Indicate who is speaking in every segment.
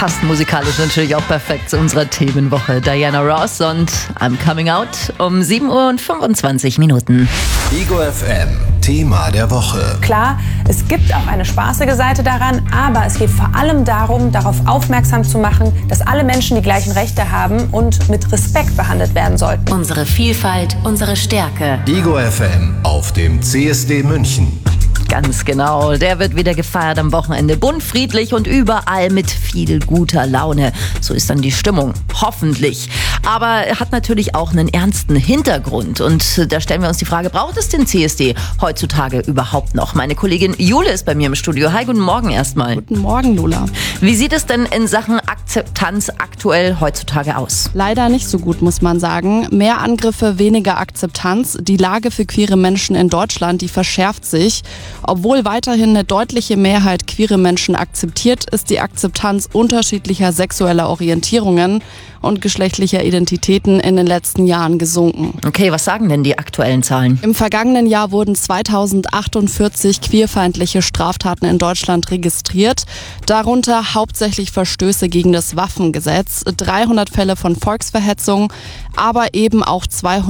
Speaker 1: passt musikalisch natürlich auch perfekt zu unserer Themenwoche. Diana Ross und I'm Coming Out um 7:25 Minuten.
Speaker 2: Ego FM, Thema der Woche.
Speaker 3: Klar, es gibt auch eine spaßige Seite daran, aber es geht vor allem darum, darauf aufmerksam zu machen, dass alle Menschen die gleichen Rechte haben und mit Respekt behandelt werden sollten.
Speaker 4: Unsere Vielfalt, unsere Stärke.
Speaker 2: Ego FM auf dem CSD München.
Speaker 1: Ganz genau, der wird wieder gefeiert am Wochenende. Bunt, friedlich und überall mit viel guter Laune. So ist dann die Stimmung, hoffentlich. Aber er hat natürlich auch einen ernsten Hintergrund. Und da stellen wir uns die Frage, braucht es den CSD heutzutage überhaupt noch? Meine Kollegin Jule ist bei mir im Studio. Hi, guten Morgen erstmal.
Speaker 5: Guten Morgen, Lola.
Speaker 1: Wie sieht es denn in Sachen Akzeptanz aktuell heutzutage aus?
Speaker 5: Leider nicht so gut, muss man sagen. Mehr Angriffe, weniger Akzeptanz. Die Lage für queere Menschen in Deutschland, die verschärft sich. Obwohl weiterhin eine deutliche Mehrheit queere Menschen akzeptiert, ist die Akzeptanz unterschiedlicher sexueller Orientierungen und geschlechtlicher Identitäten in den letzten Jahren gesunken.
Speaker 1: Okay, was sagen denn die aktuellen Zahlen?
Speaker 5: Im vergangenen Jahr wurden 2048 queerfeindliche Straftaten in Deutschland registriert, darunter hauptsächlich Verstöße gegen das Waffengesetz, 300 Fälle von Volksverhetzung, aber eben auch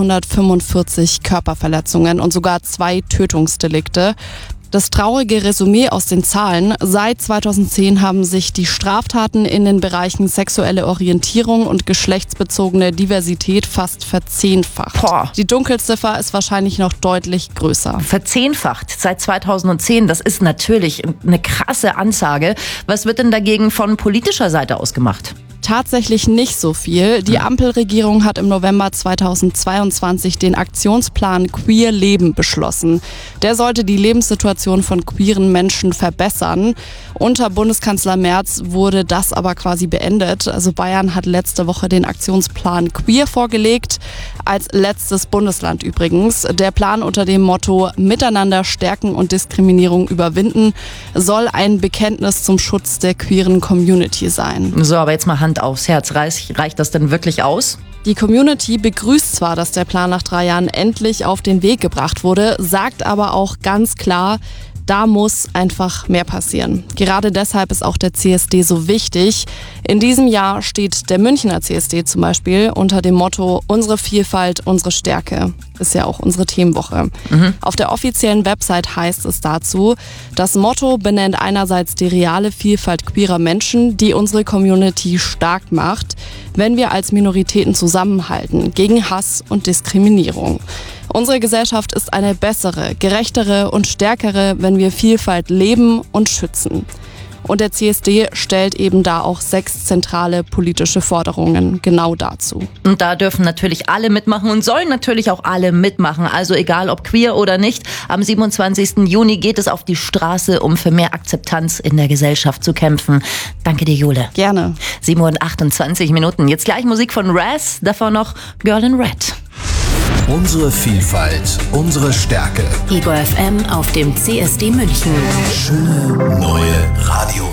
Speaker 5: 245 Körperverletzungen und sogar 2 Tötungsdelikte. Das traurige Resümee aus den Zahlen: Seit 2010 haben sich die Straftaten in den Bereichen sexuelle Orientierung und geschlechtsbezogene Diversität fast verzehnfacht.
Speaker 1: Boah.
Speaker 5: Die Dunkelziffer ist wahrscheinlich noch deutlich größer.
Speaker 1: Verzehnfacht seit 2010, das ist natürlich eine krasse Ansage. Was wird denn dagegen von politischer Seite aus gemacht?
Speaker 5: Tatsächlich nicht so viel. Die Ampelregierung hat im November 2022 den Aktionsplan Queer Leben beschlossen. Der sollte die Lebenssituation von queeren Menschen verbessern. Unter Bundeskanzler Merz wurde das aber quasi beendet. Also Bayern hat letzte Woche den Aktionsplan Queer vorgelegt, als letztes Bundesland übrigens. Der Plan unter dem Motto Miteinander stärken und Diskriminierung überwinden soll ein Bekenntnis zum Schutz der queeren Community sein.
Speaker 1: So, aber jetzt mal Hand aufs Herz. Reicht das denn wirklich aus?
Speaker 5: Die Community begrüßt zwar, dass der Plan nach 3 Jahren endlich auf den Weg gebracht wurde, sagt aber auch ganz klar, da muss einfach mehr passieren. Gerade deshalb ist auch der CSD so wichtig. In diesem Jahr steht der Münchner CSD zum Beispiel unter dem Motto Unsere Vielfalt, unsere Stärke. Ist ja auch unsere Themenwoche. Auf der offiziellen Website heißt es dazu, das Motto benennt einerseits die reale Vielfalt queerer Menschen, die unsere Community stark macht, wenn wir als Minoritäten zusammenhalten gegen Hass und Diskriminierung. Unsere Gesellschaft ist eine bessere, gerechtere und stärkere, wenn wir Vielfalt leben und schützen. Und der CSD stellt eben da auch 6 zentrale politische Forderungen genau dazu.
Speaker 1: Und da dürfen natürlich alle mitmachen und sollen natürlich auch alle mitmachen. Also egal ob queer oder nicht, am 27. Juni geht es auf die Straße, um für mehr Akzeptanz in der Gesellschaft zu kämpfen. Danke dir, Jule.
Speaker 5: Gerne.
Speaker 1: 7:28 Minuten. Jetzt gleich Musik von Raz, davor noch Girl in Red.
Speaker 2: Unsere Vielfalt, unsere Stärke.
Speaker 4: Ego FM auf dem CSD München.
Speaker 2: Schöne neue Radio.